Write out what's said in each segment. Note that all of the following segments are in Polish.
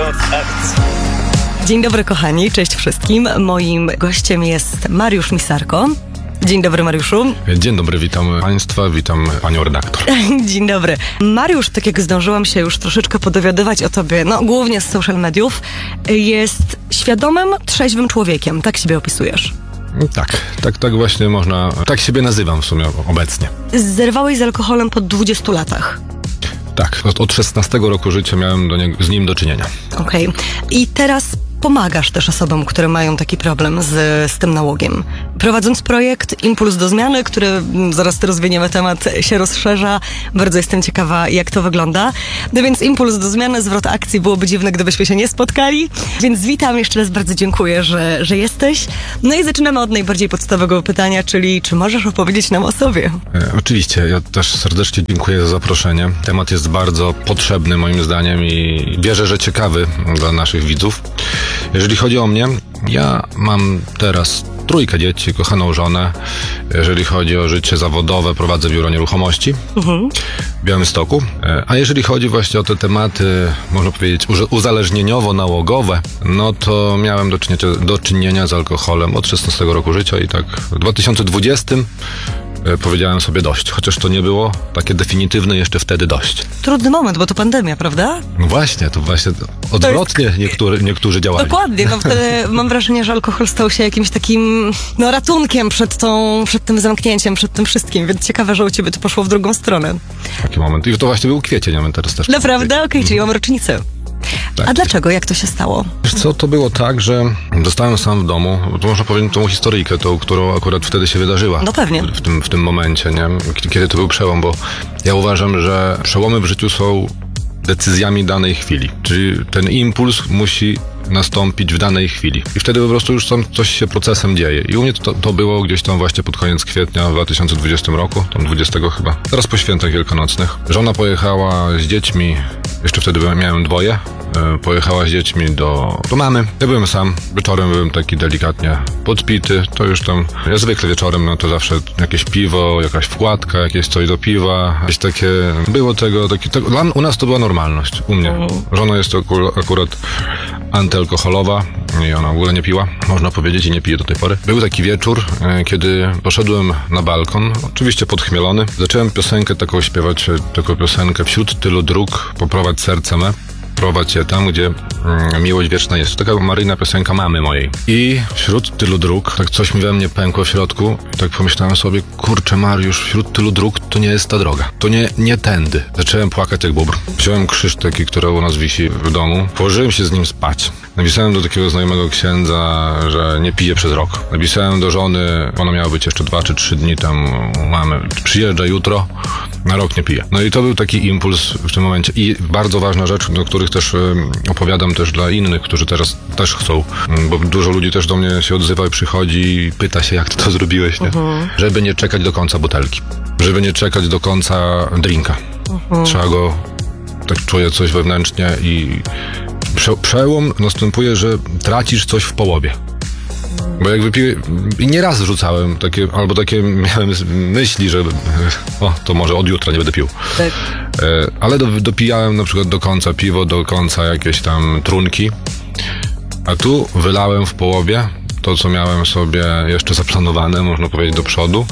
Dzień dobry kochani, cześć wszystkim. Moim gościem jest Mariusz Misarko. Dzień dobry, Mariuszu. Dzień dobry, witam Państwa, witam Panią redaktor. Dzień dobry. Mariusz, tak jak zdążyłam się już troszeczkę podowiadywać o tobie, głównie z social mediów, jest świadomym, trzeźwym człowiekiem. Tak siebie opisujesz. Tak właśnie można, tak siebie nazywam w sumie obecnie. Zerwałeś z alkoholem po 20 latach. Tak, od 16 roku życia miałem z nim do czynienia. Okej. I teraz pomagasz też osobom, które mają taki problem z tym nałogiem. Prowadząc projekt Impuls do Zmiany, który, zaraz rozwiniemy temat, się rozszerza. Bardzo jestem ciekawa, jak to wygląda. No więc Impuls do Zmiany, zwrot akcji, byłoby dziwne, gdybyśmy się nie spotkali. Więc witam, jeszcze raz bardzo dziękuję, że jesteś. No i zaczynamy od najbardziej podstawowego pytania, czyli czy możesz opowiedzieć nam o sobie? Oczywiście, ja też serdecznie dziękuję za zaproszenie. Temat jest bardzo potrzebny moim zdaniem i wierzę, że ciekawy dla naszych widzów. Jeżeli chodzi o mnie, ja mam teraz 3 dzieci, kochaną żonę. Jeżeli chodzi o życie zawodowe, prowadzę biuro nieruchomości w Białymstoku. A jeżeli chodzi właśnie o te tematy, można powiedzieć, uzależnieniowo-nałogowe, no to miałem do czynienia z alkoholem od 16 roku życia i tak w 2020 powiedziałem sobie dość, chociaż to nie było takie definitywne jeszcze wtedy dość. Trudny moment, bo to pandemia, prawda? No właśnie, to odwrotnie niektórzy działali. Dokładnie, wtedy mam wrażenie, że alkohol stał się jakimś takim ratunkiem przed tym zamknięciem, przed tym wszystkim, więc ciekawe, że u ciebie to poszło w drugą stronę. Taki moment. I to właśnie był kwiecień, a my teraz też. Naprawdę? Okej, czyli mam rocznicę. Tak. A dlaczego? Jak to się stało? Wiesz co, to było tak, że zostałem sam w domu, to można powiedzieć tą historyjkę, tą, którą akurat wtedy się wydarzyła. No pewnie. W tym momencie, nie? Kiedy to był przełom, bo ja uważam, że przełomy w życiu są decyzjami danej chwili. Czyli ten impuls musi nastąpić w danej chwili. I wtedy po prostu już tam coś się procesem dzieje. I u mnie to było gdzieś tam właśnie pod koniec kwietnia w 2020 roku, tam 20 chyba, teraz po świętach wielkanocnych. Żona pojechała z dziećmi, jeszcze wtedy miałem 2, pojechała z dziećmi do mamy. Ja byłem sam, wieczorem byłem taki delikatnie podpity, to już tam, ja zwykle wieczorem, to zawsze jakieś piwo, jakaś wkładka, jakieś coś do piwa, jakieś takie, było tego, u nas to była normalność, u mnie. Żona jest to akurat antyalkoholowa i ona w ogóle nie piła, można powiedzieć, i nie pije do tej pory. Był taki wieczór, kiedy poszedłem na balkon, oczywiście podchmielony. Zacząłem piosenkę taką śpiewać, taką piosenkę Wśród tylu dróg poprowadź serce me. Prowadź je tam, gdzie miłość wieczna jest. To taka maryjna piosenka mamy mojej. I wśród tylu dróg, tak coś mi we mnie pękło w środku i tak pomyślałem sobie, kurczę Mariusz, wśród tylu dróg to nie jest ta droga. To nie tędy. Zacząłem płakać jak bóbr. Wziąłem krzyż taki, który u nas wisi w domu. Położyłem się z nim spać. Napisałem do takiego znajomego księdza, że nie piję przez rok. Napisałem do żony, ona miała być jeszcze 2 czy 3 dni tam u mamy. Przyjeżdża jutro, na rok nie piję. No i to był taki impuls w tym momencie. I bardzo ważna rzecz, do których też opowiadam też dla innych, którzy teraz też chcą, bo dużo ludzi też do mnie się odzywa i przychodzi i pyta się, jak ty to zrobiłeś, nie? Żeby nie czekać do końca butelki. Żeby nie czekać do końca drinka. Trzeba go, tak czuję coś wewnętrznie i przełom następuje, że tracisz coś w połowie. Bo jak wypiłem, i nieraz rzucałem takie miałem myśli, że to może od jutra nie będę pił. Tak. Ale dopijałem na przykład do końca piwo, do końca jakieś tam trunki, a tu wylałem w połowie to, co miałem sobie jeszcze zaplanowane, można powiedzieć, do przodu.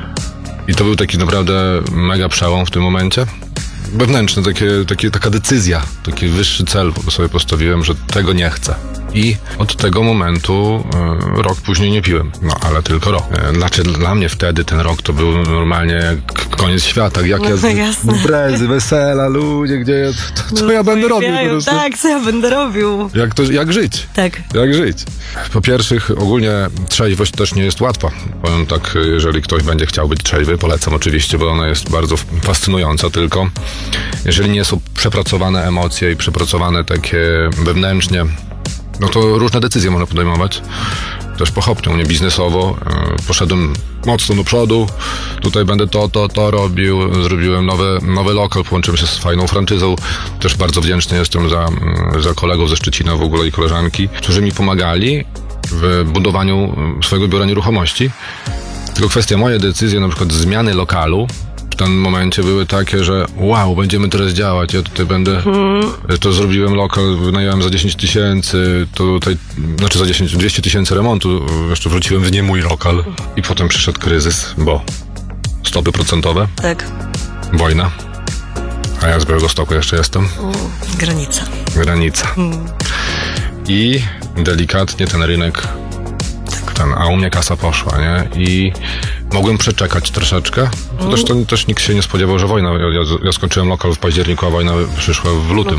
I to był taki naprawdę mega przełom w tym momencie. Wewnętrzny, taka decyzja, taki wyższy cel sobie postawiłem, że tego nie chcę. I od tego momentu rok później nie piłem. No, ale tylko rok. Znaczy dla mnie wtedy ten rok to był normalnie jak koniec świata. Imprezy, wesela, ludzie, gdzie co ja będę robił po prostu. Tak, co ja będę robił. Jak żyć. Tak. Jak żyć. Po pierwsze, ogólnie trzeźwość też nie jest łatwa. Powiem tak, jeżeli ktoś będzie chciał być trzeźwy, polecam oczywiście, bo ona jest bardzo fascynująca, tylko jeżeli nie są przepracowane emocje i przepracowane takie wewnętrznie, no to różne decyzje można podejmować. Też pochopnie, u mnie biznesowo. Poszedłem mocno do przodu. Tutaj będę to robił. Zrobiłem nowy lokal, połączyłem się z fajną franczyzą. Też bardzo wdzięczny jestem za kolegów ze Szczecina w ogóle i koleżanki, którzy mi pomagali w budowaniu swojego biura nieruchomości. Tylko kwestia mojej decyzji, na przykład zmiany lokalu, czy tym momencie były takie, że wow, będziemy teraz działać, ja tutaj będę, to zrobiłem lokal, wynająłem za 10 tysięcy, tutaj, znaczy za 200 tysięcy remontu, jeszcze wróciłem w nie mój lokal i potem przyszedł kryzys, bo stopy procentowe, Tak. wojna, a ja z Białegostoku jeszcze jestem. Granica. I delikatnie ten rynek, a u mnie kasa poszła, nie? I mogłem przeczekać troszeczkę. To też nikt się nie spodziewał, że wojna. Ja skończyłem lokal w październiku, a wojna przyszła w lutym.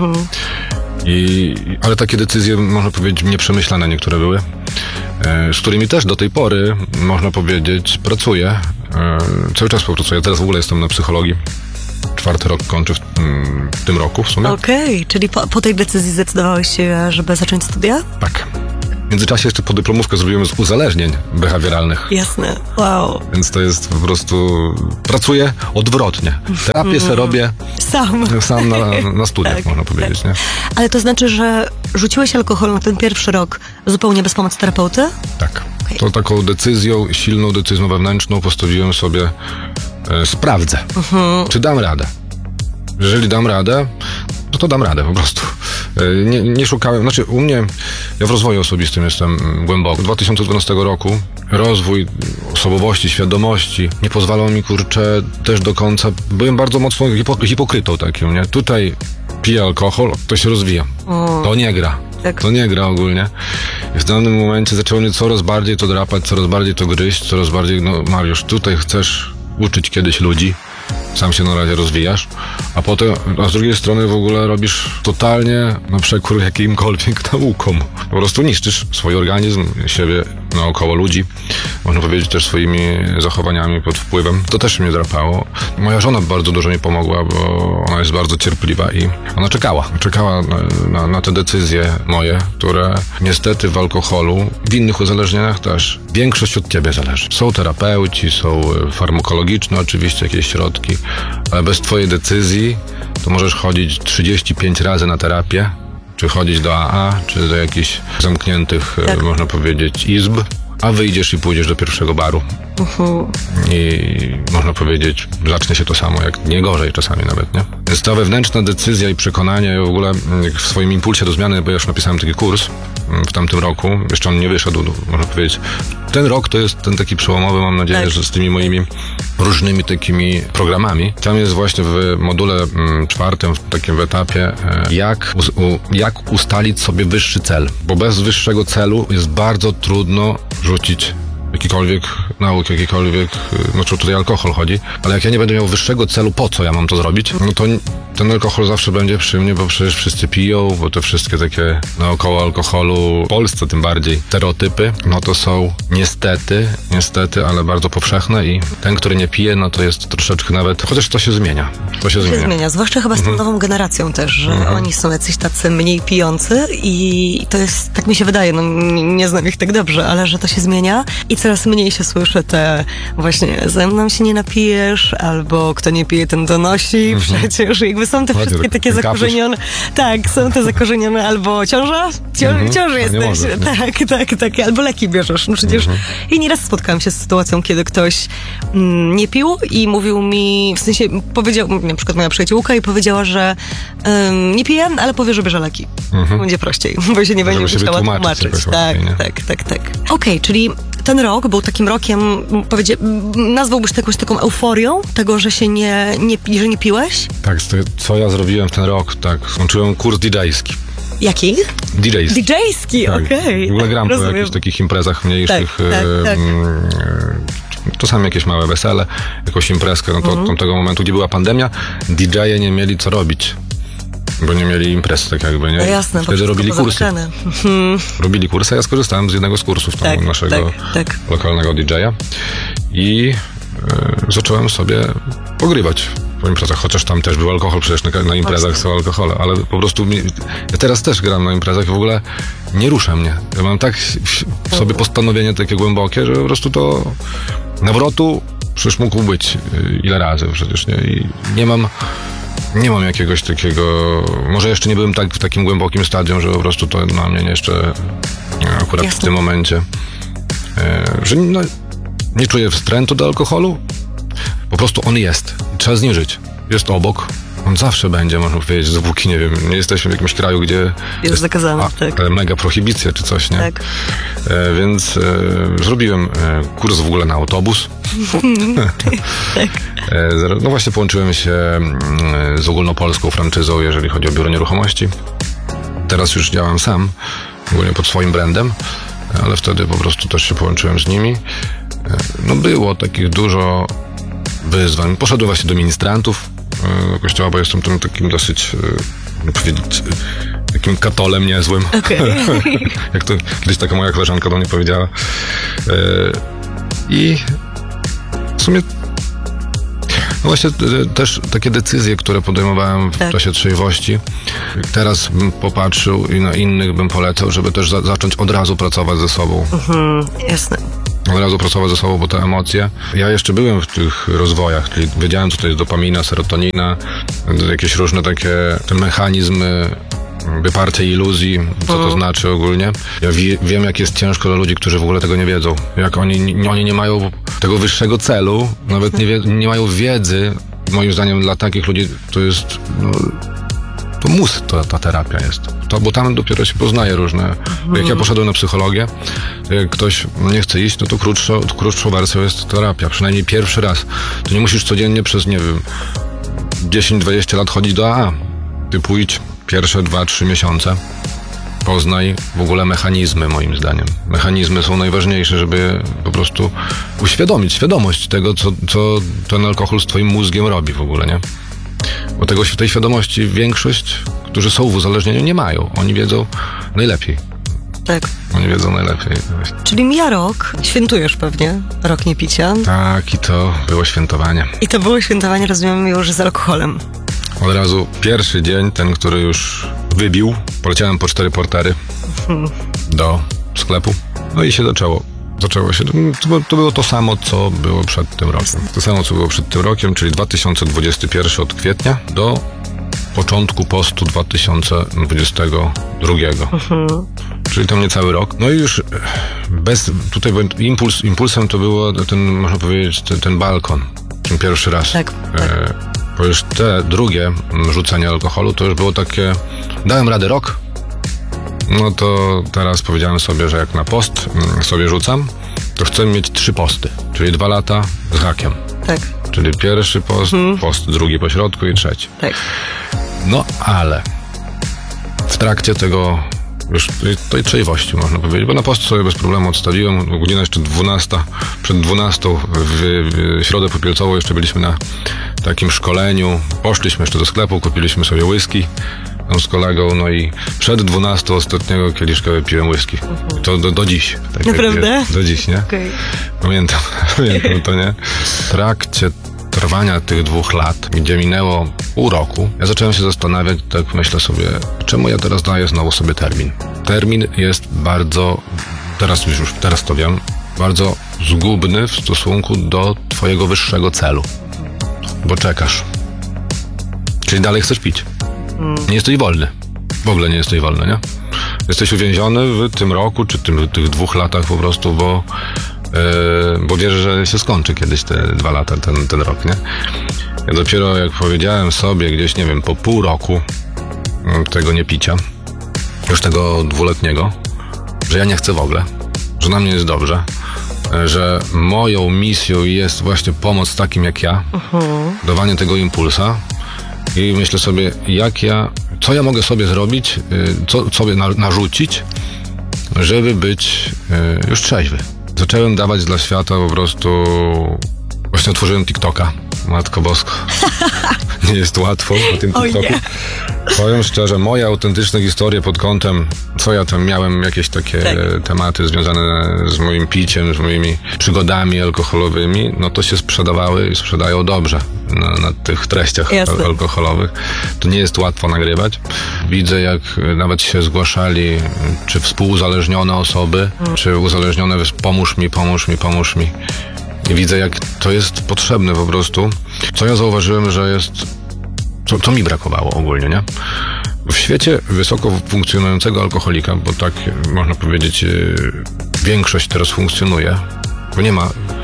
Ale takie decyzje, można powiedzieć, nieprzemyślane niektóre były, z którymi też do tej pory, można powiedzieć, pracuję. Cały czas pracuję. Teraz w ogóle jestem na psychologii. 4. rok kończę w tym roku w sumie. Okej, czyli po tej decyzji zdecydowałeś się, żeby zacząć studia? Tak. W międzyczasie jeszcze podyplomówkę zrobiłem z uzależnień behawioralnych. Jasne, wow. Więc to jest po prostu... Pracuję odwrotnie. Terapię se robię sam na studiach, Tak, można powiedzieć. Nie? Ale to znaczy, że rzuciłeś alkohol na ten pierwszy rok zupełnie bez pomocy terapeuty? Tak. To taką decyzją, silną decyzją wewnętrzną postawiłem sobie, sprawdzę, czy dam radę. Jeżeli dam radę, to dam radę po prostu. Nie szukałem, znaczy u mnie, ja w rozwoju osobistym jestem głęboko. 2012 roku rozwój osobowości, świadomości nie pozwalał mi, też do końca. Byłem bardzo mocno hipokrytą takim, nie? Tutaj piję alkohol, to się rozwija. To nie gra. Tak. To nie gra ogólnie. I w danym momencie zaczęło mnie coraz bardziej to drapać, coraz bardziej to gryźć, coraz bardziej, Mariusz, tutaj chcesz uczyć kiedyś ludzi, sam się na razie rozwijasz, a z drugiej strony w ogóle robisz totalnie na przekór jakimkolwiek naukom. Po prostu niszczysz swój organizm, siebie naokoło ludzi, można powiedzieć też swoimi zachowaniami pod wpływem. To też mnie drapało. Moja żona bardzo dużo mi pomogła, bo ona jest bardzo cierpliwa i ona czekała na te decyzje moje, które niestety w alkoholu, w innych uzależnieniach też, większość od ciebie zależy. Są terapeuci, są farmakologiczne oczywiście jakieś środki, ale bez twojej decyzji to możesz chodzić 35 razy na terapię, czy chodzić do AA, czy do jakichś zamkniętych, można powiedzieć, izb, a wyjdziesz i pójdziesz do pierwszego baru. I można powiedzieć, zacznie się to samo, jak nie gorzej czasami nawet, nie? Więc ta wewnętrzna decyzja i przekonanie, w ogóle w swoim impulsie do zmiany, bo ja już napisałem taki kurs w tamtym roku, jeszcze on nie wyszedł, można powiedzieć. Ten rok to jest ten taki przełomowy, mam nadzieję, że z tymi moimi różnymi takimi programami. Tam jest właśnie w module 4, w takim etapie, jak ustalić sobie wyższy cel. Bo bez wyższego celu jest bardzo trudno rzucić jakikolwiek nauk, znaczy tutaj alkohol chodzi, ale jak ja nie będę miał wyższego celu, po co ja mam to zrobić, no to ten alkohol zawsze będzie przy mnie, bo przecież wszyscy piją, bo te wszystkie takie naokoło alkoholu, w Polsce tym bardziej, stereotypy, no to są niestety, ale bardzo powszechne i ten, który nie pije, no to jest troszeczkę nawet, chociaż to się zmienia. To się zmienia, zwłaszcza chyba z tą nową generacją też, że oni są jacyś tacy mniej pijący i to jest, tak mi się wydaje, nie znam ich tak dobrze, ale że to się zmienia i coraz mniej się słyszy te właśnie ze mną się nie napijesz, albo kto nie pije, ten donosi, przecież jakby są te wszystkie takie zakorzenione, są te zakorzenione, albo ciąża? Ciąży jesteś, tak, albo leki bierzesz, no przecież i nieraz spotkałam się z sytuacją, kiedy ktoś nie pił i mówił mi, w sensie powiedział, na przykład moja przyjaciółka i powiedziała, że nie pije, ale powie, że bierze leki. Będzie prościej, bo się nie będzie musiała tłumaczyć. Tak. Okej, czyli ten rok był takim rokiem, nazwałbyś to jakąś taką euforią tego, że się że nie piłeś? Tak, co ja zrobiłem w ten rok, tak, skończyłem kurs DJ-ski. Jaki? DJ-ski, tak. Okej. W ogóle gram po jakichś takich imprezach mniejszych, tak. Czasami jakieś małe wesele, jakąś imprezkę, no to od tamtego momentu, gdzie była pandemia, DJ-e nie mieli co robić. Bo nie mieli imprez, tak jakby, nie? No jasne, wtedy robili kursy. Robili kursy, a ja skorzystałem z jednego z kursów naszego lokalnego DJ-a i zacząłem sobie pogrywać po imprezach, chociaż tam też był alkohol, przecież na imprezach są alkohole, ale po prostu ja teraz też gram na imprezach i w ogóle nie rusza mnie. Ja mam tak w sobie postanowienie takie głębokie, że po prostu to nawrotu przecież mógł być ile razy przecież, nie? I nie mam jakiegoś takiego, może jeszcze nie byłem w takim głębokim stadium, że po prostu to na mnie jeszcze akurat w tym momencie, że nie czuję wstrętu do alkoholu. Po prostu on jest. Trzeba z nim żyć. Jest obok. On zawsze będzie, można powiedzieć, dopóki, nie wiem, nie jesteśmy w jakimś kraju, gdzie Jest zakazane, tak. Mega prohibicja czy coś, nie? Tak. Więc zrobiłem kurs w ogóle na autobus. Tak. No właśnie połączyłem się z ogólnopolską franczyzą, jeżeli chodzi o biuro nieruchomości. Teraz już działam sam, ogólnie pod swoim brandem, ale wtedy po prostu też się połączyłem z nimi. No było takich dużo wyzwań. Poszedłem właśnie do ministrantów do kościoła, bo jestem tym takim dosyć, powiedzieć, takim katolem niezłym. Okay. Jak to kiedyś taka moja koleżanka do mnie powiedziała. I w sumie no właśnie też takie decyzje, które podejmowałem w czasie trzeźwości. Teraz bym popatrzył i na innych bym polecał, żeby też zacząć od razu pracować ze sobą. Jasne. Od razu pracować ze sobą, bo te emocje. Ja jeszcze byłem w tych rozwojach, czyli wiedziałem, co to jest dopamina, serotonina, jakieś różne takie te mechanizmy wypartej iluzji, co to znaczy ogólnie. Ja wiem, jak jest ciężko dla ludzi, którzy w ogóle tego nie wiedzą. Jak oni nie mają tego wyższego celu, nawet nie mają wiedzy. Moim zdaniem dla takich ludzi to jest to mus, ta terapia jest. Bo tam dopiero się poznaje różne. Jak ja poszedłem na psychologię, jak ktoś nie chce iść, no to krótszą wersją jest terapia. Przynajmniej pierwszy raz. To nie musisz codziennie przez, nie wiem, 10-20 lat chodzić do AA. Ty pójdź pierwsze 2-3 miesiące. Poznaj w ogóle mechanizmy, moim zdaniem. Mechanizmy są najważniejsze, żeby po prostu uświadomić świadomość tego, co ten alkohol z twoim mózgiem robi w ogóle, nie? Bo tej świadomości większość, którzy są w uzależnieniu, nie mają. Oni wiedzą najlepiej. Tak. Oni wiedzą najlepiej. Czyli mija rok, świętujesz pewnie rok niepicia. Tak, i to było świętowanie. I to było świętowanie, rozumiem, już z alkoholem. Od razu pierwszy dzień, ten, który już wybił, poleciałem po 4 portery do sklepu. No i się zaczęło. Zaczęło się. To było to samo, co było przed tym rokiem. To samo, co było przed tym rokiem, czyli 2021 od kwietnia do początku postu 2022. Czyli tam niecały rok. No i już tutaj impulsem to było można powiedzieć, ten balkon. Ten pierwszy raz. Tak. Bo już te drugie rzucenie alkoholu to już było takie, dałem radę rok. No to teraz powiedziałem sobie, że jak na post sobie rzucam, to chcę mieć 3 posty, czyli 2 lata z hakiem. Tak. Czyli pierwszy post, post drugi po środku i trzeci. Tak. No ale w trakcie tego już tej trzeźwości, można powiedzieć, bo na post sobie bez problemu odstawiłem. Godzina jeszcze 12, przed 12 w środę popielcową jeszcze byliśmy na takim szkoleniu. Poszliśmy jeszcze do sklepu, kupiliśmy sobie whisky z kolegą, no i przed 12 ostatniego kieliszka wypiłem whisky. To do dziś. Tak. Naprawdę? Do dziś, nie? Okay. Pamiętam to, nie? W trakcie trwania tych 2 lat, gdzie minęło pół roku, ja zacząłem się zastanawiać, tak myślę sobie, czemu ja teraz daję znowu sobie termin. Termin jest bardzo, teraz to wiem, bardzo zgubny w stosunku do twojego wyższego celu. Bo czekasz. Czyli dalej chcesz pić. Nie jesteś wolny. W ogóle nie jesteś wolny, nie? Jesteś uwięziony w tym roku, czy tych 2 latach po prostu, bo wierzę, że się skończy kiedyś te 2 lata, ten rok, nie? Ja dopiero jak powiedziałem sobie gdzieś, nie wiem, po pół roku tego niepicia, już tego 2-letniego, że ja nie chcę w ogóle, że na mnie jest dobrze, że moją misją jest właśnie pomoc takim jak ja, dawanie tego impulsa i myślę sobie, co ja mogę sobie zrobić, co sobie narzucić, żeby być już trzeźwy. Zacząłem dawać dla świata po prostu... Właśnie otworzyłem TikToka. Matko Bosko. Nie jest łatwo na tym TikToku. Powiem szczerze, moje autentyczne historie pod kątem, co ja tam miałem, jakieś takie tematy związane z moim piciem, z moimi przygodami alkoholowymi, no to się sprzedawały i sprzedają dobrze na tych treściach alkoholowych. To nie jest łatwo nagrywać. Widzę, jak nawet się zgłaszali, czy współuzależnione osoby, czy uzależnione, pomóż mi. I widzę, jak to jest potrzebne po prostu. Co ja zauważyłem, że jest... Co mi brakowało ogólnie, nie? W świecie wysoko funkcjonującego alkoholika, bo tak można powiedzieć, większość teraz funkcjonuje, bo nie ma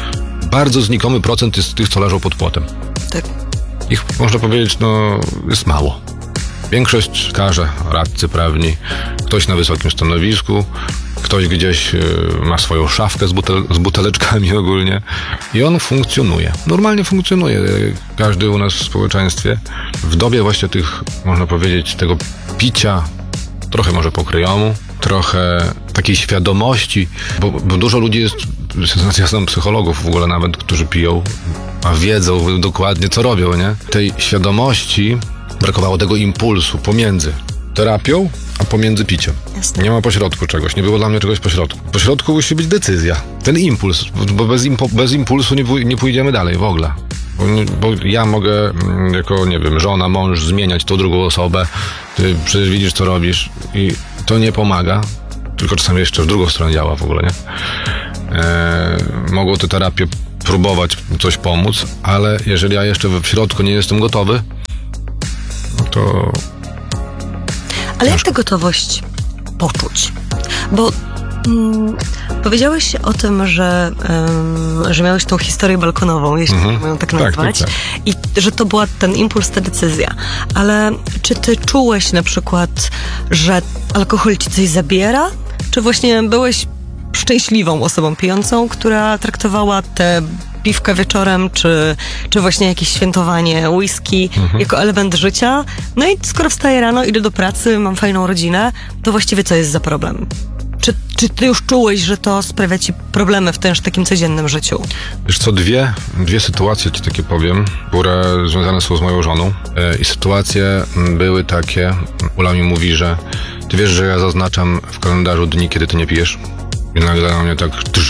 bardzo znikomy procent jest tych, co leżą pod płotem. Tak. Ich, można powiedzieć, jest mało. Większość lekarze, radcy prawni, ktoś na wysokim stanowisku, ktoś gdzieś ma swoją szafkę z buteleczkami ogólnie i on funkcjonuje. Normalnie funkcjonuje. Każdy u nas w społeczeństwie. W dobie właśnie tych, można powiedzieć, tego picia, trochę może pokryjomu, trochę takiej świadomości, bo dużo ludzi jest, ja znam psychologów w ogóle nawet, którzy piją, a wiedzą dokładnie, co robią, nie? Tej świadomości brakowało, tego impulsu pomiędzy terapią, a pomiędzy piciem. Jasne. Nie ma pośrodku czegoś, nie było dla mnie czegoś pośrodku. Pośrodku musi być decyzja, ten impuls, bo bez impulsu nie pójdziemy dalej w ogóle. Bo ja mogę jako, nie wiem, żona, mąż zmieniać tą drugą osobę, ty przecież widzisz, co robisz i to nie pomaga, tylko czasami jeszcze w drugą stronę działa w ogóle, nie? Mogą te terapie próbować coś pomóc, ale jeżeli ja jeszcze w środku nie jestem gotowy, to... Ale jak tę gotowość poczuć? Bo powiedziałeś o tym, że miałeś tą historię balkonową, jeśli mogę ją tak nazwać, tak. i że to była ten impuls, ta decyzja. Ale czy ty czułeś na przykład, że alkohol ci coś zabiera? Czy właśnie byłeś szczęśliwą osobą pijącą, która traktowała tę piwkę wieczorem, czy właśnie jakieś świętowanie whisky jako element życia? No i skoro wstaję rano, idę do pracy, mam fajną rodzinę, to właściwie co jest za problem? Czy ty już czułeś, że to sprawia ci problemy w też takim codziennym życiu? Wiesz co, dwie sytuacje ci takie powiem, które związane są z moją żoną. I sytuacje były takie, Ula mi mówi, że ty wiesz, że ja zaznaczam w kalendarzu dni, kiedy ty nie pijesz? I nagle na mnie tak...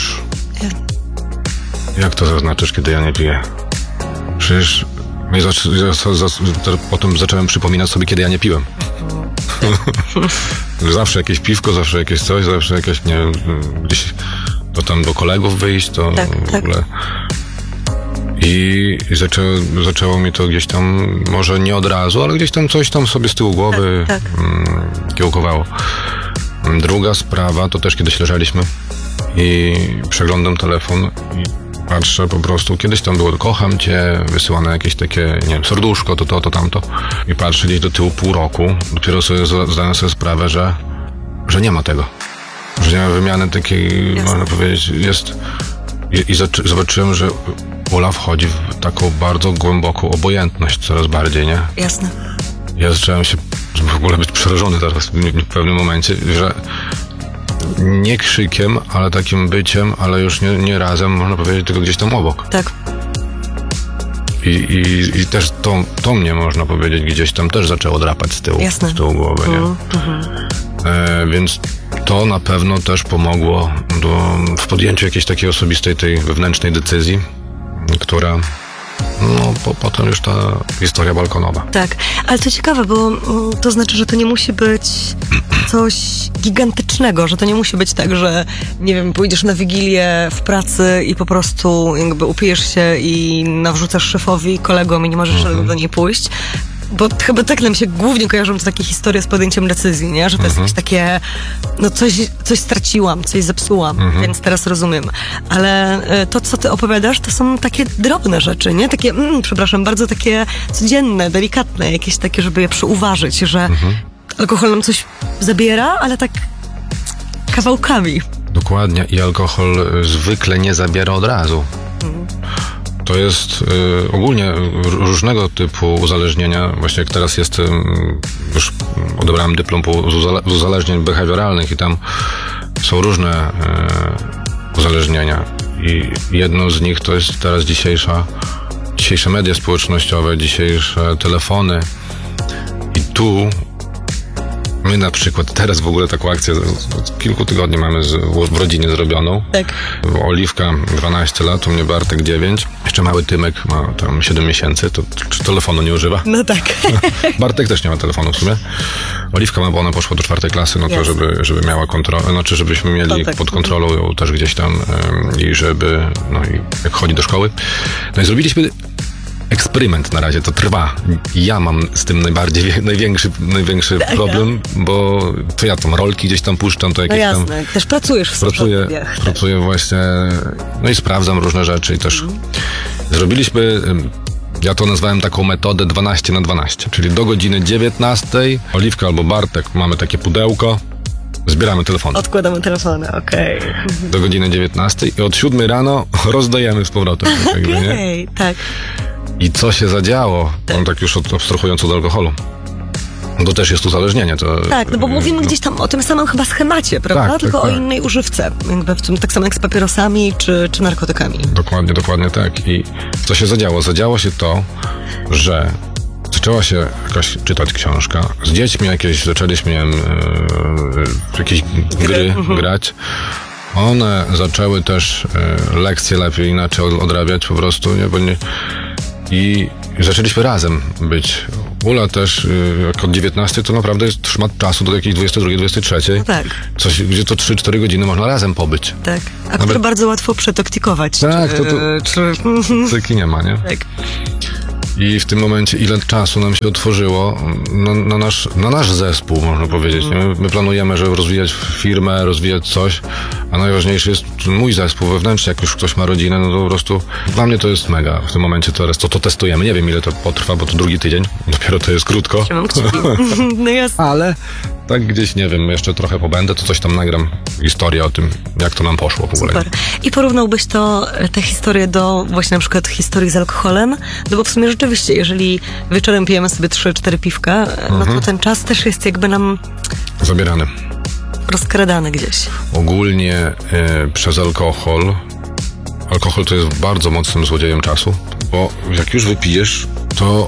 Jak to zaznaczysz, kiedy ja nie piję? Przecież potem zacząłem przypominać sobie, kiedy ja nie piłem. Zawsze jakieś piwko, zawsze jakieś coś, zawsze jakieś, nie wiem, gdzieś to tam do kolegów wyjść, to w ogóle... I zaczęło mi to gdzieś tam, może nie od razu, ale gdzieś tam coś tam sobie z tyłu głowy kiełkowało. Druga sprawa, to też kiedyś leżeliśmy i przeglądam telefon i patrzę po prostu, kiedyś tam było kocham cię, wysyłane jakieś takie, nie wiem, serduszko, to, tamto. I patrzę gdzieś do tyłu pół roku, dopiero sobie zdałem sobie sprawę, że nie ma tego. Że nie ma wymiany takiej, można powiedzieć, jest... I zobaczyłem, że Ula wchodzi w taką bardzo głęboką obojętność coraz bardziej, nie? Jasne. Ja zacząłem się w ogóle być przerażony teraz w pewnym momencie, że nie krzykiem, ale takim byciem, ale już nie razem, można powiedzieć, tylko gdzieś tam obok. Tak. I też to mnie, można powiedzieć, gdzieś tam też zaczęło drapać z tyłu głowy, nie? Więc to na pewno też pomogło w podjęciu jakiejś takiej osobistej, tej wewnętrznej decyzji, która... potem już ta historia balkonowa. Tak, ale to ciekawe, bo to znaczy, że to nie musi być coś gigantycznego, że to nie musi być tak, że nie wiem, pójdziesz na wigilię w pracy i po prostu jakby upijesz się i nawrzucasz szefowi, kolegom i nie możesz do niej pójść. Bo chyba tak nam się głównie kojarzą to takie historie z podjęciem decyzji, nie? Że to jest coś takie, coś straciłam, coś zepsułam, więc teraz rozumiem. Ale to, co ty opowiadasz, to są takie drobne rzeczy, nie? Takie, bardzo takie codzienne, delikatne, jakieś takie, żeby je przyuważyć, że alkohol nam coś zabiera, ale tak kawałkami. Dokładnie. I alkohol zwykle nie zabiera od razu. To jest ogólnie różnego typu uzależnienia. Właśnie jak teraz już odebrałem dyplom z uzależnień behawioralnych i tam są różne uzależnienia. I jedno z nich to jest teraz dzisiejsze media społecznościowe, dzisiejsze telefony. I tu my na przykład teraz w ogóle taką akcję od kilku tygodni mamy w rodzinie zrobioną. Tak. Oliwka 12 lat, u mnie Bartek 9. Jeszcze mały Tymek ma tam 7 miesięcy, to telefonu nie używa. No tak. Bartek też nie ma telefonu w sumie. Oliwka ma, bo ona poszła do 4 klasy, to żeby miała kontrolę, znaczy żebyśmy mieli pod kontrolą ją też gdzieś tam i żeby, i jak chodzi do szkoły. No i zrobiliśmy eksperyment na razie, to trwa. Ja mam z tym największy problem, bo to ja tam rolki gdzieś tam puszczam, to jakieś tam... No jasne, też pracujesz w social mediach. Pracuję właśnie, no i sprawdzam różne rzeczy i też zrobiliśmy... Ja to nazwałem taką metodę 12/12, czyli do godziny 19 Oliwka albo Bartek mamy takie pudełko, zbieramy telefony. Odkładamy telefony, okej. Do godziny 19 i od 7 rano rozdajemy z powrotem. Okej, tak. I co się zadziało, tak już abstrahując od alkoholu, to też jest uzależnienie. Tak, no bo mówimy gdzieś tam o tym samym chyba schemacie, prawda? Tak, tylko tak. o innej używce. Jakby w tym, tak samo jak z papierosami czy narkotykami. Dokładnie tak. I co się zadziało? Zadziało się to, że zaczęła się jakaś czytać książka. Z dziećmi zaczęliśmy jakieś gry grać. One zaczęły też lekcje lepiej, inaczej odrabiać po prostu. I zaczęliśmy razem być. Ula też, jak od 19 to naprawdę jest szmat czasu do jakiejś 22, 23. Tak. Gdzie to 3-4 godziny można razem pobyć. Tak. A które bardzo łatwo przetoktikować. Tak, taki nie ma, nie? Tak. I w tym momencie ile czasu nam się otworzyło na nasz zespół, można powiedzieć. Nie? My planujemy, żeby rozwijać firmę, rozwijać coś, a najważniejszy jest mój zespół wewnętrzny. Jak już ktoś ma rodzinę, no to po prostu dla mnie to jest mega. W tym momencie teraz to testujemy. Nie wiem, ile to potrwa, bo to drugi tydzień. Dopiero to jest krótko. Trzymam kciuki. No jasne. Ale tak gdzieś, nie wiem, jeszcze trochę pobędę, to coś tam nagram. Historię o tym, jak to nam poszło w ogóle. Super. I porównałbyś tę historię do właśnie na przykład historii z alkoholem? No bo w sumie rzeczywiście, jeżeli wieczorem pijemy sobie 3-4 piwka, no to ten czas też jest jakby nam zabierany. Rozkradany gdzieś. Ogólnie przez alkohol to jest bardzo mocnym złodziejem czasu, bo jak już wypijesz, to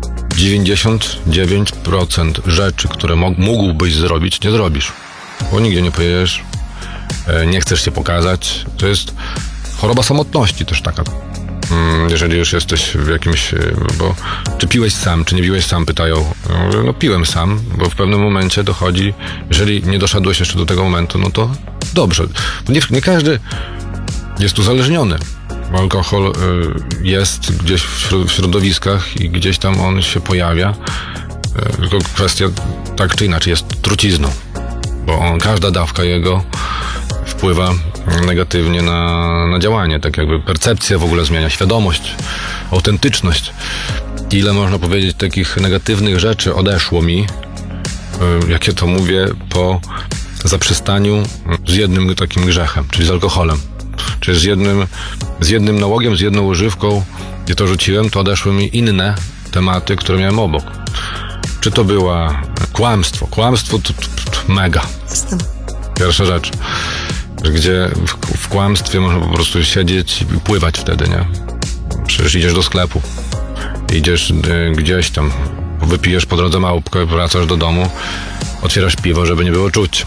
99% rzeczy, które mógłbyś zrobić, nie zrobisz. Bo nigdzie nie pojedziesz, nie chcesz się pokazać. To jest choroba samotności też taka. Jeżeli już jesteś w jakimś... Bo czy piłeś sam, czy nie piłeś sam, pytają. No piłem sam, bo w pewnym momencie dochodzi, jeżeli nie doszedłeś jeszcze do tego momentu, no to dobrze. Bo nie każdy jest uzależniony. Bo alkohol jest gdzieś w środowiskach i gdzieś tam on się pojawia. Tylko kwestia tak czy inaczej jest trucizną. Bo każda dawka jego wpływa negatywnie na działanie, tak jakby percepcja w ogóle zmienia, świadomość, autentyczność. Ile można powiedzieć takich negatywnych rzeczy odeszło mi, jak ja to mówię, po zaprzestaniu z jednym takim grzechem, czyli z alkoholem. Czyli z jednym nałogiem, z jedną używką, gdzie to rzuciłem, to odeszły mi inne tematy, które miałem obok. Czy to była kłamstwo? Kłamstwo to mega. Pierwsza rzecz. Gdzie w kłamstwie można po prostu siedzieć i pływać wtedy, nie? Przecież idziesz do sklepu, idziesz gdzieś tam, wypijesz po drodze małpkę, wracasz do domu, otwierasz piwo, żeby nie było czuć.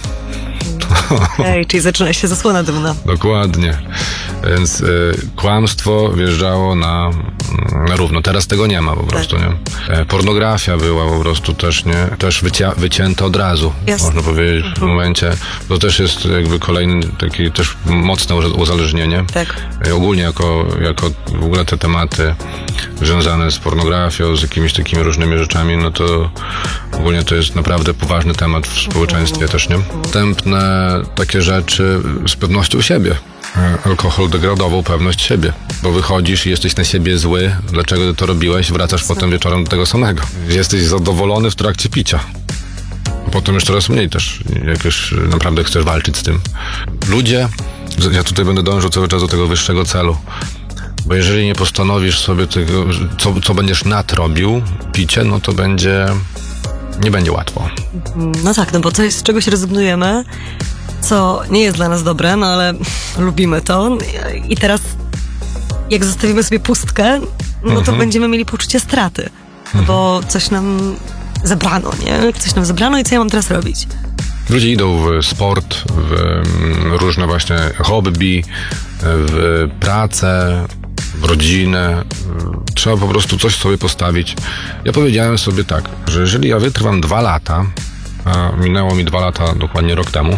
Czyli zaczyna się zasłona dymna. Dokładnie. Więc kłamstwo wjeżdżało na równo. Teraz tego nie ma po prostu, nie? Pornografia była po prostu też wycięta od razu, można powiedzieć, w momencie. To też jest jakby kolejny taki też mocne uzależnienie. Tak. Ogólnie jako w ogóle te tematy związane z pornografią, z jakimiś takimi różnymi rzeczami, no to ogólnie to jest naprawdę poważny temat w społeczeństwie też, nie? Następne takie rzeczy z pewnością siebie. Alkohol degradował pewność siebie, bo wychodzisz i jesteś na siebie zły, dlaczego to robiłeś, wracasz potem wieczorem do tego samego. Jesteś zadowolony w trakcie picia. Potem już coraz mniej też, jak już naprawdę chcesz walczyć z tym. Ludzie, ja tutaj będę dążył cały czas do tego wyższego celu, bo jeżeli nie postanowisz sobie tego, co będziesz nadrobił, picie, no to nie będzie łatwo. No tak, no bo coś, z czegoś rezygnujemy, co nie jest dla nas dobre, no ale lubimy to i teraz jak zostawimy sobie pustkę, no to będziemy mieli poczucie straty, bo coś nam zabrano, nie? Coś nam zabrano i co ja mam teraz robić? Ludzie idą w sport, w różne właśnie hobby, w pracę, w rodzinę. Trzeba po prostu coś sobie postawić. Ja powiedziałem sobie tak, że jeżeli ja wytrwam 2 lata, a minęło mi 2 lata dokładnie rok temu,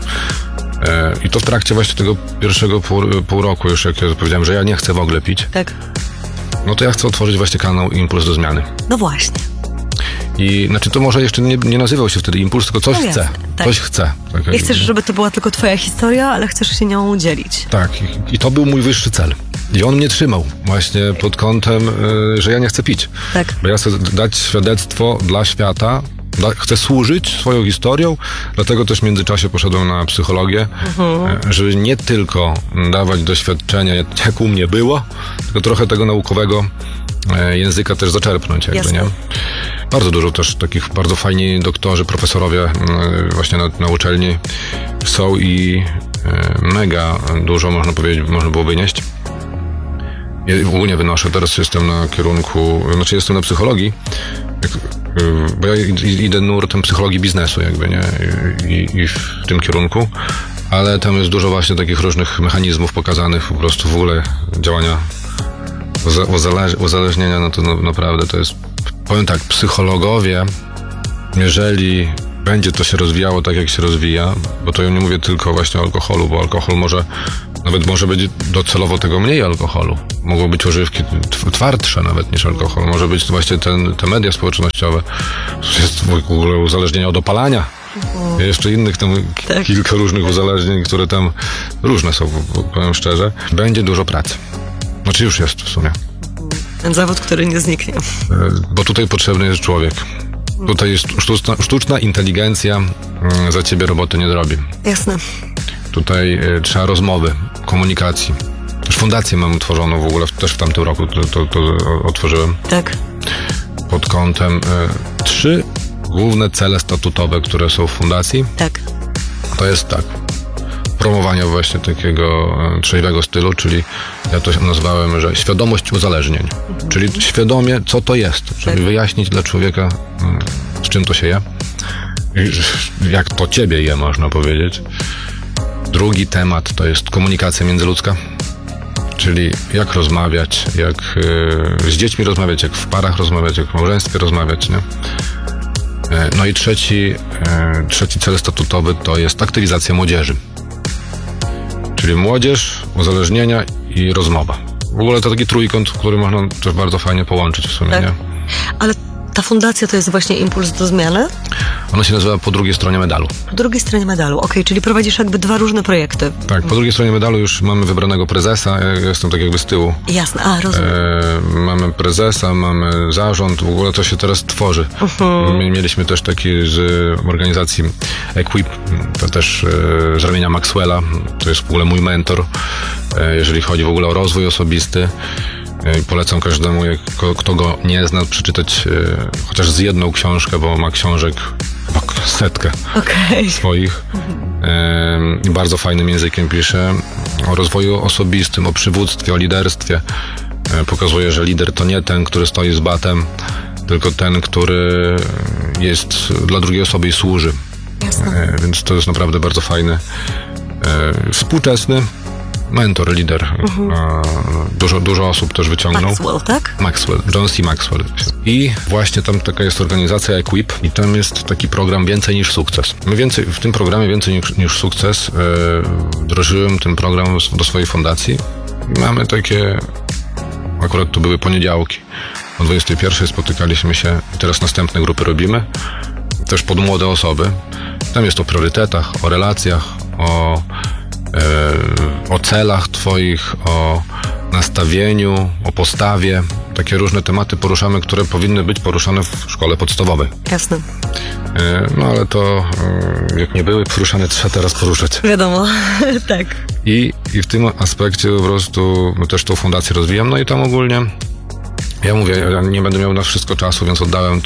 i to w trakcie właśnie tego pierwszego pół roku już, jak ja powiedziałem, że ja nie chcę w ogóle pić, tak. no to ja chcę otworzyć właśnie kanał Impuls do Zmiany. No właśnie. I znaczy to może jeszcze nie nazywał się wtedy Impuls, tylko coś No jasne, chce. tak. Coś chce. Tak Nie chcesz, żeby to była tylko twoja historia, ale chcesz się nią dzielić. Tak. I to był mój wyższy cel. I on mnie trzymał właśnie pod kątem, że ja nie chcę pić. Tak. Bo ja chcę dać świadectwo dla świata, chcę służyć swoją historią, dlatego też w międzyczasie poszedłem na psychologię, żeby nie tylko dawać doświadczenia, jak u mnie było, tylko trochę tego naukowego języka też zaczerpnąć, jakby, nie? Bardzo dużo też takich bardzo fajni doktorzy, profesorowie właśnie na uczelni są i mega dużo, można powiedzieć, można było wynieść. Ja ogólnie wynoszę, teraz jestem na kierunku, znaczy jestem na psychologii, bo ja idę nurtem psychologii biznesu, jakby, nie? I w tym kierunku, ale tam jest dużo właśnie takich różnych mechanizmów pokazanych, po prostu w ogóle działania uzależnienia, no to naprawdę to jest, powiem tak, psychologowie, jeżeli będzie to się rozwijało tak, jak się rozwija, bo to ja nie mówię tylko właśnie o alkoholu, bo alkohol może być docelowo tego mniej alkoholu. Mogą być używki twardsze nawet niż alkohol. Może być właśnie te media społecznościowe. Jest w ogóle uzależnienie od opalania. Jeszcze innych tam kilka różnych uzależnień, które tam różne są, powiem szczerze. Będzie dużo pracy. Znaczy już jest w sumie. Ten zawód, który nie zniknie. Bo tutaj potrzebny jest człowiek. Tutaj jest sztuczna inteligencja za ciebie roboty nie zrobi. Jasne. Tutaj trzeba rozmowy, komunikacji. Też fundację mam utworzoną w ogóle, też w tamtym roku to otworzyłem. Tak. Pod kątem 3 główne cele statutowe, które są w fundacji. Tak. To jest tak. Promowanie właśnie takiego trzeźwego stylu, czyli ja to nazwałem, że świadomość uzależnień. Czyli świadomie, co to jest, żeby wyjaśnić dla człowieka, z czym to się je. Jak to ciebie je, można powiedzieć. Drugi temat to jest komunikacja międzyludzka, czyli jak rozmawiać, jak z dziećmi rozmawiać, jak w parach rozmawiać, jak w małżeństwie rozmawiać, nie? No i trzeci cel statutowy to jest aktywizacja młodzieży. Czyli młodzież, uzależnienia i rozmowa. W ogóle to taki trójkąt, który można też bardzo fajnie połączyć w sumie, nie? Ale ta fundacja to jest właśnie Impuls do Zmiany? Ona się nazywa Po drugiej stronie medalu. Po drugiej stronie medalu, okej, czyli prowadzisz jakby 2 różne projekty. Tak, po drugiej stronie medalu już mamy wybranego prezesa, ja jestem tak jakby z tyłu. Jasne, rozumiem. Mamy prezesa, mamy zarząd, w ogóle to się teraz tworzy. Mieliśmy też taki z organizacji Equip, to też z ramienia Maxwella, to jest w ogóle mój mentor, jeżeli chodzi w ogóle o rozwój osobisty. Polecam każdemu, kto go nie zna, przeczytać chociaż z jedną książkę, bo ma książek setkę swoich. Bardzo fajnym językiem pisze o rozwoju osobistym, o przywództwie, o liderstwie. Pokazuje, że lider to nie ten, który stoi z batem, tylko ten, który jest dla drugiej osoby i służy. Więc to jest naprawdę bardzo fajny, współczesny mentor, lider. Dużo osób też wyciągnął. Maxwell, tak? Maxwell, John C. Maxwell. I właśnie tam taka jest organizacja Equip i tam jest taki program Więcej niż sukces. W tym programie Więcej niż sukces wdrożyłem ten program do swojej fundacji. Mamy takie, akurat to były poniedziałki. O 21 spotykaliśmy się i teraz następne grupy robimy. Też pod młode osoby. Tam jest o priorytetach, o relacjach, o celach twoich, o nastawieniu, o postawie. Takie różne tematy poruszamy, które powinny być poruszane w szkole podstawowej. Jasne. No ale to jak nie były poruszane, trzeba teraz poruszać. Wiadomo, tak. I w tym aspekcie po prostu też tą fundację rozwijam. No i tam ogólnie ja mówię, ja nie będę miał na wszystko czasu, więc oddałem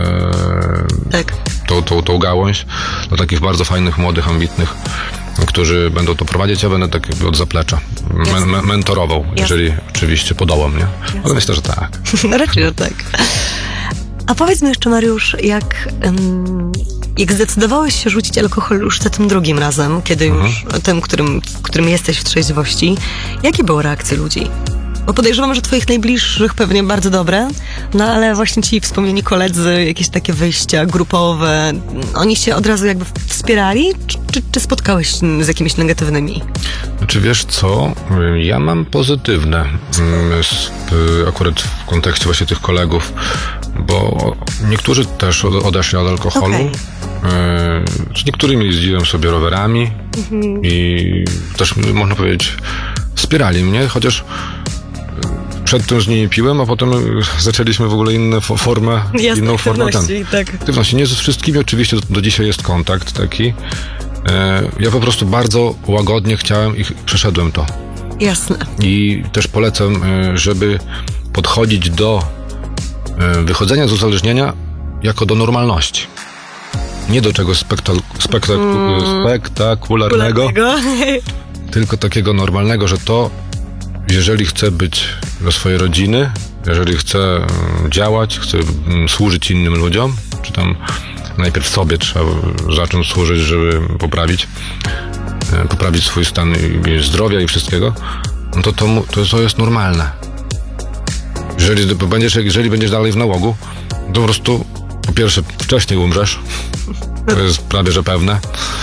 tą gałąź do takich bardzo fajnych, młodych, ambitnych, którzy będą to prowadzić, ja będę tak jakby od zaplecza mentorował, jeżeli oczywiście podołam, nie? Ale myślę, że tak. No raczej, że tak. A powiedz mi jeszcze, Mariusz, jak zdecydowałeś się rzucić alkohol już za tym drugim razem, kiedy już tym, w którym jesteś w trzeźwości, jakie były reakcje ludzi? Bo podejrzewam, że twoich najbliższych pewnie bardzo dobre, no ale właśnie ci wspomnieni koledzy, jakieś takie wyjścia grupowe, oni się od razu jakby wspierali? czy spotkałeś z jakimiś negatywnymi? Czy wiesz co? Ja mam pozytywne, akurat w kontekście właśnie tych kolegów, bo niektórzy też odeszli od alkoholu. Okej. Z niektórymi jeździłem sobie rowerami i też, można powiedzieć, wspierali mnie, chociaż przedtem z nimi piłem, a potem zaczęliśmy w ogóle inną formę. Tak. Aktywności. Nie ze wszystkimi oczywiście do dzisiaj jest kontakt taki. Ja po prostu bardzo łagodnie chciałem i przeszedłem to. Jasne. I też polecam, żeby podchodzić do wychodzenia z uzależnienia jako do normalności. Nie do czegoś spektakularnego, tylko takiego normalnego, że to, jeżeli chcę być dla swojej rodziny, jeżeli chcę działać, chcę służyć innym ludziom, czy tam najpierw sobie trzeba zacząć służyć, żeby poprawić swój stan zdrowia i wszystkiego, no to jest normalne. Jeżeli będziesz dalej w nałogu, to po prostu po pierwsze wcześniej umrzesz, to jest prawie że pewne.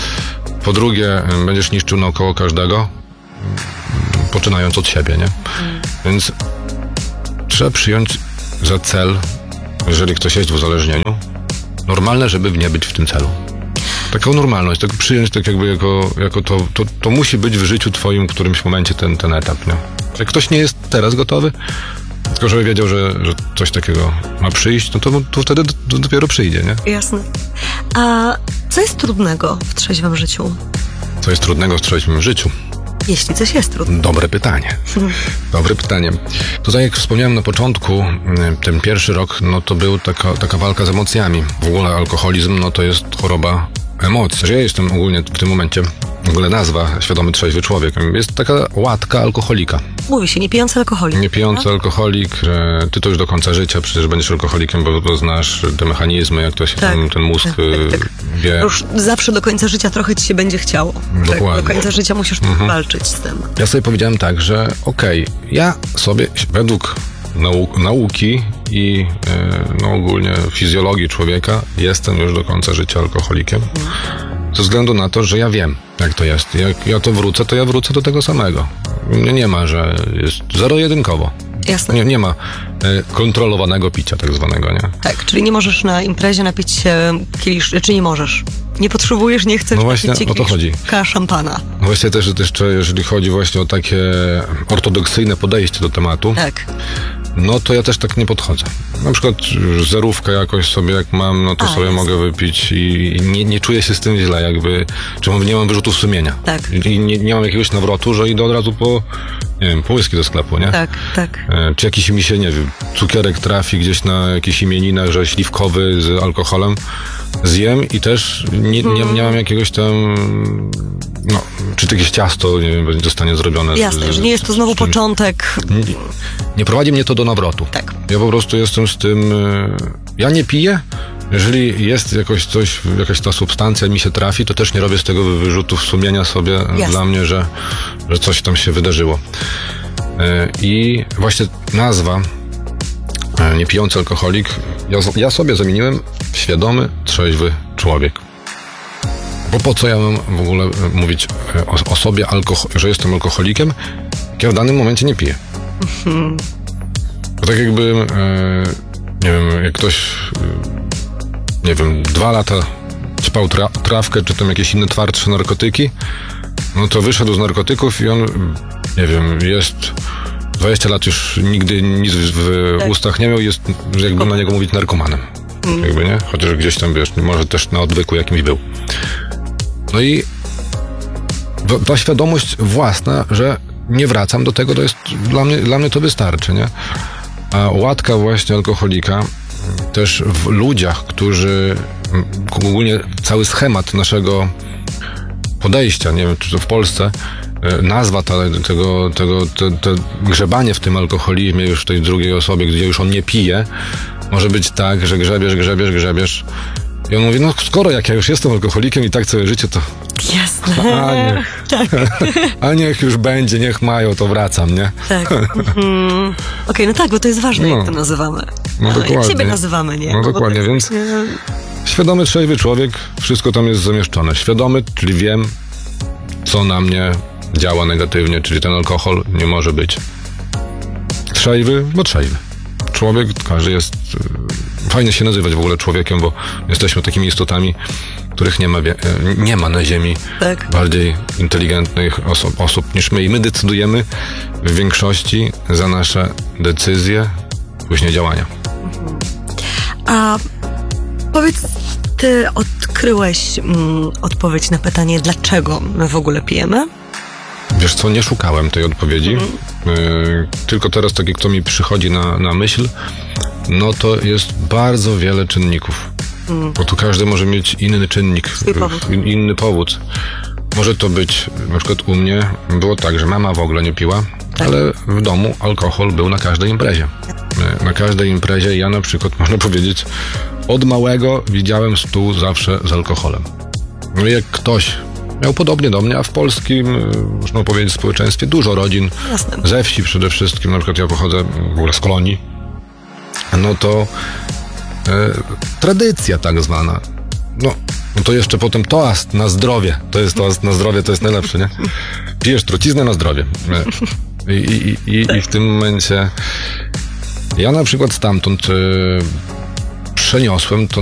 Po drugie, będziesz niszczył naokoło każdego, poczynając od siebie, nie? Więc trzeba przyjąć za cel, jeżeli ktoś jest w uzależnieniu, normalne, żeby nie być w tym celu. Taką normalność, tak przyjąć tak jakby jako to musi być w życiu twoim w którymś momencie ten etap, nie? Jak ktoś nie jest teraz gotowy, tylko żeby wiedział, że coś takiego ma przyjść, no to wtedy dopiero przyjdzie, nie? Jasne. A co jest trudnego w trzeźwym życiu? Co jest trudnego w trzeźwym życiu? Jeśli coś jest trudne. Dobre pytanie. Dobre pytanie. Tutaj, jak wspomniałem na początku, ten pierwszy rok, no to był taka walka z emocjami. W ogóle alkoholizm, no to jest choroba emocji. Że ja jestem ogólnie w tym momencie, w ogóle nazwa świadomy trzeźwy człowiek, jest taka łatka alkoholika. Mówi się, niepijący alkoholik. Niepijący alkoholik, że ty to już do końca życia przecież będziesz alkoholikiem, bo znasz te mechanizmy, jak to się ten mózg wie. Już zawsze do końca życia trochę ci się będzie chciało. Dokładnie. Tak, do końca życia musisz walczyć z tym. Ja sobie powiedziałem tak, że ja sobie według nauki i ogólnie fizjologii człowieka jestem już do końca życia alkoholikiem. Ze względu na to, że ja wiem, jak to jest. Jak ja to wrócę, to ja wrócę do tego samego. Nie ma, że jest zero-jedynkowo. Jasne. Nie ma kontrolowanego picia tak zwanego, nie? Tak, czyli nie możesz na imprezie napić się czy nie możesz. Nie potrzebujesz, nie chcesz no właśnie, napić się o to chodzi. szampana. No właśnie też jeszcze, jeżeli chodzi właśnie o takie ortodoksyjne podejście do tematu, tak. No to ja też tak nie podchodzę. Na przykład zerówkę jakoś sobie jak mam, no to sobie mogę wypić i nie czuję się z tym źle, jakby, czy nie mam wyrzutów sumienia. Tak. I nie mam jakiegoś nawrotu, że idę od razu po whisky do sklepu, nie? Tak. Czy jakiś mi się, nie wiem, cukierek trafi gdzieś na jakichś imieninach, że śliwkowy z alkoholem zjem i też nie mam jakiegoś tam, no, czy to jakieś ciasto, nie wiem, zostanie zrobione. Jasne, że nie jest to znowu początek. Nie prowadzi mnie to do nawrotu. Tak. Ja po prostu jestem z tym, ja nie piję, jeżeli jest jakoś jakaś ta substancja mi się trafi, to też nie robię z tego wyrzutów sumienia sobie. Jasne. Dla mnie, że coś tam się wydarzyło. I właśnie nazwa niepijący alkoholik, ja sobie zamieniłem w świadomy, trzeźwy człowiek. Bo po co ja mam w ogóle mówić o sobie, że jestem alkoholikiem, jak ja w danym momencie nie piję. Bo tak jakby, nie wiem, jak ktoś, nie wiem, 2 lata ćpał trawkę, czy tam jakieś inne twardsze narkotyki, no to wyszedł z narkotyków i on, nie wiem, jest 20 lat już nigdy nic w ustach nie miał, jest, jakby na niego mówić, narkomanem. Jakby, nie? Chociaż gdzieś tam, wiesz, może też na odwyku jakimś był. No i ta świadomość własna, że nie wracam do tego, to jest dla mnie to wystarczy, nie? A łatka właśnie alkoholika też w ludziach, którzy ogólnie cały schemat naszego podejścia, nie wiem, czy to w Polsce, nazwa tego grzebanie w tym alkoholizmie już w tej drugiej osobie, gdzie już on nie pije, może być tak, że grzebiesz. I on mówi, no skoro jak ja już jestem alkoholikiem i tak całe życie, to... Jasne. A niech już będzie, niech mają, to wracam, nie? Tak. Okej, no tak, bo to jest ważne, jak to nazywamy. No dokładnie. Jak siebie nazywamy, nie? No dokładnie, więc Świadomy, trzeźwy człowiek, wszystko tam jest zamieszczone. Świadomy, czyli wiem, co na mnie działa negatywnie, czyli ten alkohol nie może być. Trzeźwy, bo trzeźwy. Człowiek, każdy jest... Fajnie się nazywać w ogóle człowiekiem, bo jesteśmy takimi istotami, których nie ma na ziemi bardziej inteligentnych osób niż my. I my decydujemy w większości za nasze decyzje, później działania. A powiedz, ty odkryłeś odpowiedź na pytanie, dlaczego my w ogóle pijemy? Wiesz co, nie szukałem tej odpowiedzi. Tylko teraz, tak jak to mi przychodzi na myśl, no to jest bardzo wiele czynników. Bo tu każdy może mieć inny czynnik, inny powód. Może to być, na przykład u mnie było tak, że mama w ogóle nie piła, ale w domu alkohol był na każdej imprezie. Na każdej imprezie ja na przykład, można powiedzieć, od małego widziałem stół zawsze z alkoholem. No i jak ktoś miał podobnie do mnie, a w polskim, można powiedzieć, społeczeństwie dużo rodzin, ze wsi przede wszystkim, na przykład ja pochodzę w ogóle z Kolonii, no to tradycja tak zwana. No to jeszcze potem toast na zdrowie. To jest toast na zdrowie, to jest najlepsze, nie? Pijesz truciznę na zdrowie. I w tym momencie ja na przykład stamtąd przeniosłem to